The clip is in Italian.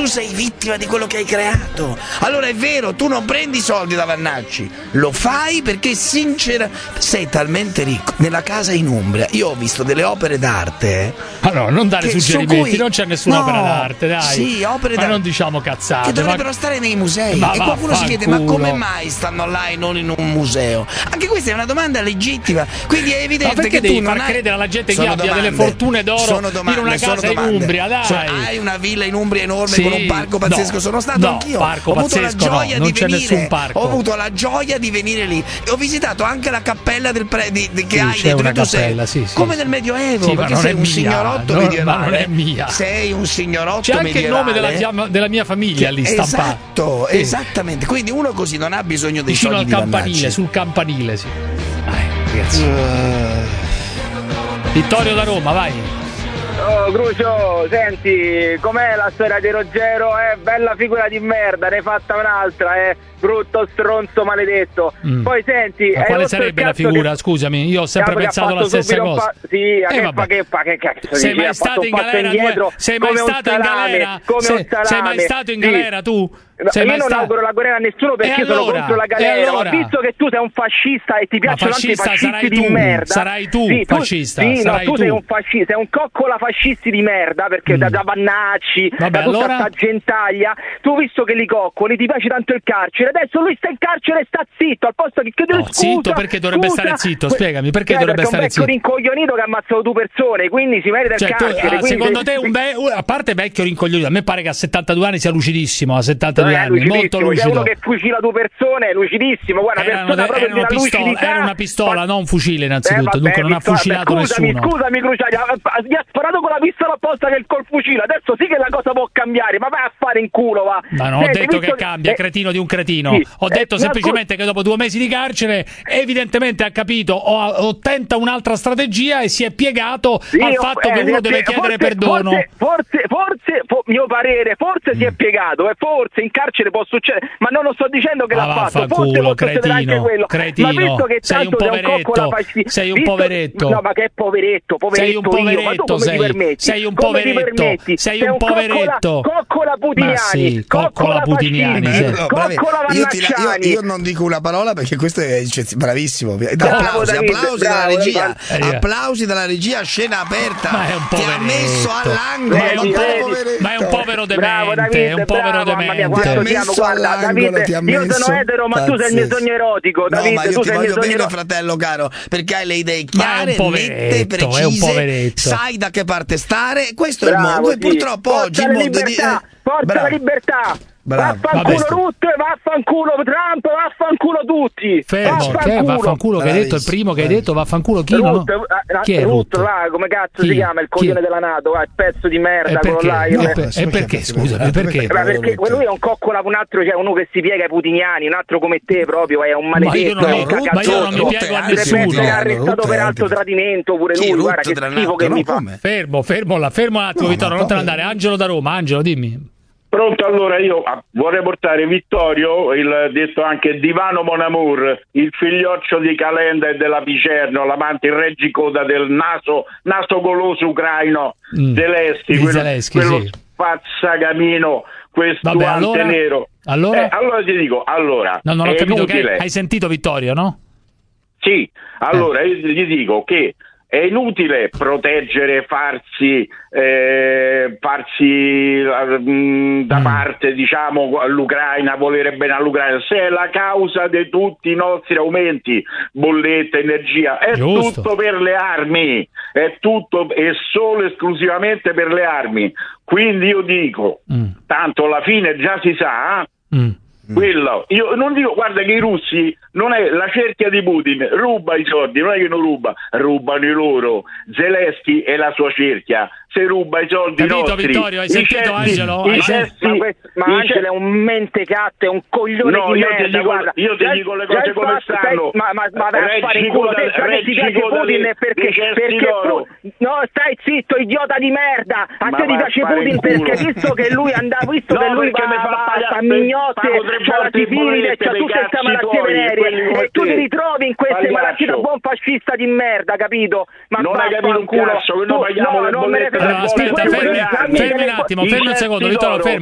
tu sei vittima di quello che hai creato. Allora è vero, tu non prendi soldi da Vannacci, lo fai perché sei talmente ricco. Nella casa in Umbria io ho visto delle opere d'arte. Allora, non dare suggerimenti, non c'è nessuna opera d'arte, dai. Sì, opere d'arte. Ma non diciamo cazzate. Che dovrebbero stare nei musei. E qualcuno si chiede: ma come mai stanno là e non in un museo? Anche questa è una domanda legittima. Quindi è evidente che tu non far credere alla gente che abbia delle fortune d'oro in una casa in Umbria, dai. Hai una villa in Umbria enorme con un parco pazzesco. Sono stato anch'io. Ho avuto la gioia di venire. Ho avuto la gioia di venire lì. E ho visitato anche la cappella che hai dentro. Tu sei come nel Medioevo, perché sei un signorotto medievale. Ma non è mia. Sei un signorotto C'è anche medievale. il nome della mia famiglia lì stampato. Esattamente. Quindi uno così non ha bisogno dei vicino soldi al campanile, sul campanile, sì. Ragazzi. Vittorio da Roma, vai. Oh Crucio, senti, com'è la storia di Ruggero? Bella figura di merda, ne hai fatta un'altra, brutto stronzo maledetto. Poi senti, ma quale sarebbe la figura? Scusami, io ho sempre pensato la stessa cosa. Sì, che cazzo sei mai stato in galera? Sei mai stato in galera? Sei mai stato in galera tu? Io non auguro la guerra a nessuno perché sono contro la galera, ma visto che tu sei un fascista e ti piacciono anche i fascisti di merda, sarai tu fascista. Tu sei un fascista, sei un coccola fascisti di merda, perché da Vannacci, da tutta sta gentaglia, tu visto che li coccoli, ti piace tanto il carcere, adesso lui sta in carcere e sta zitto, al posto che chiedere scusa. Zitto perché dovrebbe stare zitto? Spiegami, perché dovrebbe stare zitto? È un vecchio rincoglionito che ha ammazzato 2 persone, quindi si merita il carcere. Secondo te a parte vecchio rincoglionito, a me pare che a 72 anni sia lucidissimo, a 72 anni, molto lucido. C'è uno che fucila 2 persone, lucidissimo, guarda, era una pistola, non un fucile innanzitutto, dunque non ha fucilato nessuno. Scusami Cruciani, gli ha sparato con la pistola apposta che col fucile, adesso sì che la cosa può cambiare, ma vai a fare in culo, va. Ma non ho detto che cambia, cretino di un cretino, ho detto semplicemente che dopo 2 mesi di carcere evidentemente ha capito o tenta un'altra strategia e si è piegato al fatto che uno deve chiedere perdono. Forse mio parere, si è piegato, e forse in carcere può succedere, ma non lo sto dicendo che l'ha fatto, forse può succedere anche quello. Cretino, ma visto che sei un poveretto, sei un poveretto. No, ma che poveretto, sei un poveretto, sei un poveretto, sei un poveretto. Coccola Putiniani, coccola Putiniani, coccola Vannacciani. Io non dico una parola perché questo è bravissimo. Applausi dalla regia. Applausi dalla regia, scena aperta. Ma è un poveretto. Ti ha messo all'angolo. Ma è un povero demente, è un povero demente. Io sono etero, ma tu sei il mio sogno erotico. Davide, ma io tu ti sei il mio voglio sogno bene, fratello caro, perché hai le idee chiare, nette, è un precise, sai da che parte stare. Questo è il mondo, e purtroppo oggi il mondo forza la libertà. Vaffanculo Rutte, vaffanculo Trump, vaffanculo tutti. Fermo, che è vaffanculo che hai detto? Il primo che hai detto vaffanculo chi? Chi è Rutte? Là, come cazzo si chiama? Il coglione della NATO, il pezzo di merda. E perché, scusami, perché? Perché lui è un coccola, un altro, cioè uno che si piega ai putiniani, un altro come te proprio, è un maledetto, è un ma io non mi piego a nessuno. È arrestato per alto tradimento pure lui, guarda che schifo che mi fa. Fermo un attimo, Vittorio, non te ne andare. Angelo da Roma, Angelo, dimmi. Pronto, allora io vorrei portare Vittorio, il detto anche Divano Mon Amour, il figlioccio di Calenda e della Picerno, l'amante in reggicoda del naso goloso ucraino, Zelensky, quello spazzacamino, questo nero. Allora ti dico, no, non ho capito che hai sentito Vittorio, no? Sì, allora io ti dico che è inutile proteggere, farsi da parte, diciamo, all'Ucraina, volere bene all'Ucraina, se è la causa di tutti i nostri aumenti, bolletta, energia, è giusto. Tutto per le armi, è tutto e solo esclusivamente per le armi. Quindi io dico, tanto alla fine già si sa, quello, io non dico, guarda che i russi non è la cerchia di Putin, ruba i soldi, non è che non rubano i loro. Zelensky è la sua cerchia, se ruba i soldi nostri. Vittorio, hai sentito Angelo? Ma Angelo è un mentecatto, è un coglione di merda. Io ti dico le cose come stanno. Ma vai a fare in culo te, ti piace Putin perché no, stai zitto, idiota di merda. A te ti piace Putin perché visto che lui va a mignotte, c'ha la tifilide, c'ha tutte queste malattie veneree e tu ti ritrovi in queste malattie da buon fascista di merda, capito? Ma non hai capito un cazzo, che noi paghiamo le bollette. Aspetta, fermi un attimo, fermi un secondo, Vittorio, fermo.